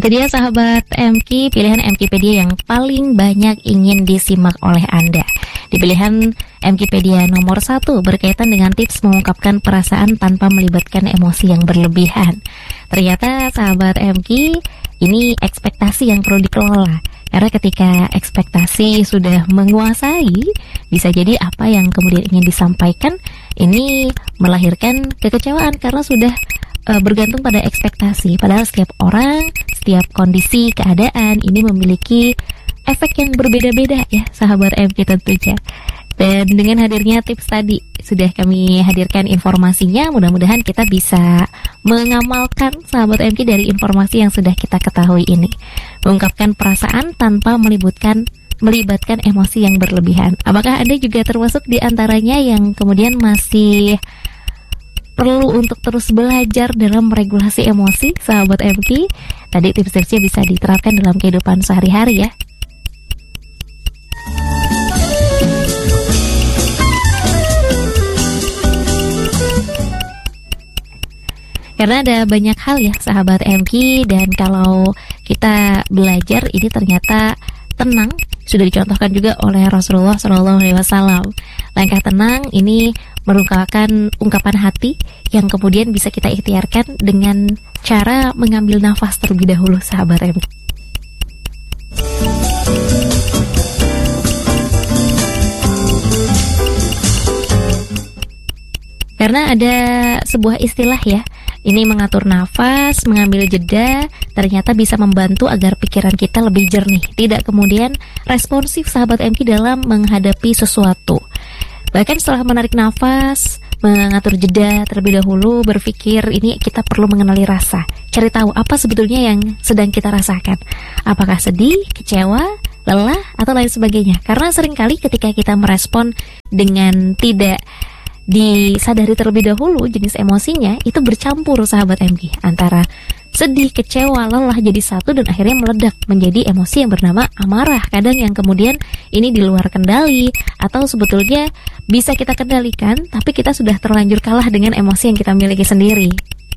Itu dia sahabat MK, pilihan Mkpedia yang paling banyak ingin disimak oleh Anda. Di pilihan Mkpedia nomor 1 berkaitan dengan tips mengungkapkan perasaan tanpa melibatkan emosi yang berlebihan. Ternyata sahabat MK, ini ekspektasi yang perlu dikelola. Karena ketika ekspektasi sudah menguasai, bisa jadi apa yang kemudian ingin disampaikan ini melahirkan kekecewaan karena sudah bergantung pada ekspektasi. Padahal setiap orang, setiap kondisi, keadaan ini memiliki efek yang berbeda-beda ya sahabat MK tentunya. Dan dengan hadirnya tips tadi sudah kami hadirkan informasinya, mudah-mudahan kita bisa mengamalkan sahabat MK dari informasi yang sudah kita ketahui ini. Mengungkapkan perasaan tanpa melibatkan emosi yang berlebihan. Apakah Anda juga termasuk di antaranya yang kemudian masih perlu untuk terus belajar dalam meregulasi emosi sahabat MK? Tadi tips-tipsnya bisa diterapkan dalam kehidupan sehari-hari ya. Karena ada banyak hal ya sahabat MK, dan kalau kita belajar ini ternyata tenang sudah dicontohkan juga oleh Rasulullah SAW. Langkah tenang ini merupakan ungkapan hati yang kemudian bisa kita ikhtiarkan dengan cara mengambil nafas terlebih dahulu sahabat MK. Karena ada sebuah istilah ya, ini mengatur nafas, mengambil jeda, ternyata bisa membantu agar pikiran kita lebih jernih, tidak kemudian responsif sahabat MK dalam menghadapi sesuatu. Bahkan setelah menarik nafas, mengatur jeda terlebih dahulu, berpikir ini kita perlu mengenali rasa, cari tahu apa sebetulnya yang sedang kita rasakan. Apakah sedih, kecewa, lelah, atau lain sebagainya. Karena seringkali ketika kita merespon dengan tidak disadari terlebih dahulu jenis emosinya, itu bercampur sahabat MK, antara sedih, kecewa, lelah jadi satu dan akhirnya meledak menjadi emosi yang bernama amarah. Kadang yang kemudian ini di luar kendali atau sebetulnya bisa kita kendalikan, tapi kita sudah terlanjur kalah dengan emosi yang kita miliki sendiri.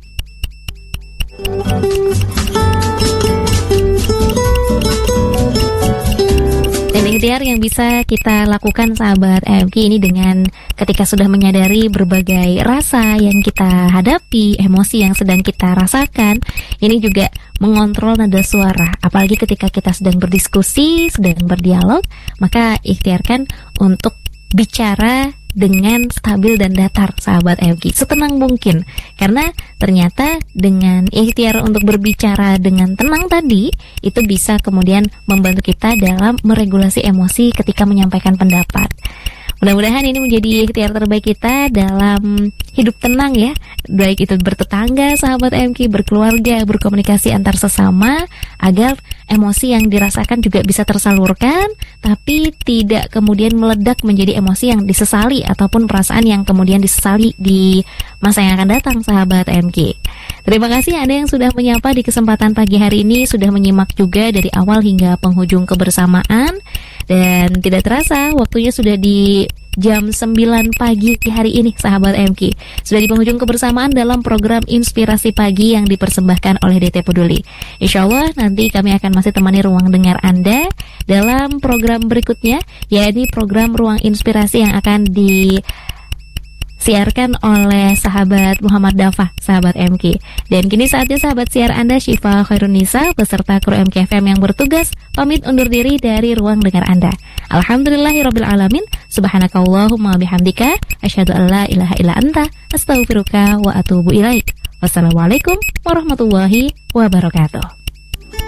Dan ikhtiar yang bisa kita lakukan sahabat MK ini dengan ketika sudah menyadari berbagai rasa yang kita hadapi, emosi yang sedang kita rasakan, ini juga mengontrol nada suara. Apalagi ketika kita sedang berdiskusi, sedang berdialog, maka ikhtiarkan untuk bicara dengan stabil dan datar sahabat MK, setenang mungkin. Karena ternyata dengan ikhtiar untuk berbicara dengan tenang tadi, itu bisa kemudian membantu kita dalam meregulasi emosi ketika menyampaikan pendapat. Mudah-mudahan ini menjadi ikhtiar terbaik kita dalam hidup tenang ya, baik itu bertetangga sahabat MK, berkeluarga, berkomunikasi antar sesama, agar emosi yang dirasakan juga bisa tersalurkan, tapi tidak kemudian meledak menjadi emosi yang disesali ataupun perasaan yang kemudian disesali di masa yang akan datang sahabat MK. Terima kasih Anda yang sudah menyapa di kesempatan pagi hari ini, sudah menyimak juga dari awal hingga penghujung kebersamaan. Dan tidak terasa waktunya sudah di jam 9 pagi hari ini sahabat MK. Sudah di penghujung kebersamaan dalam program Inspirasi Pagi yang dipersembahkan oleh DT Peduli. Insya Allah nanti kami akan masih temani ruang dengar Anda dalam program berikutnya, yaitu program Ruang Inspirasi yang akan disiarkan oleh sahabat Muhammad Dafa, sahabat MK. Dan kini saatnya sahabat siar Anda Syifa Khairunisa beserta kru MK FM yang bertugas pamit undur diri dari ruang dengar Anda. Alhamdulillahirabbil alamin. Subhanakallahumma bihamdika asyhadu an la ilaha illa anta astaghfiruka wa atubu ilaik. Wassalamualaikum warahmatullahi wabarakatuh.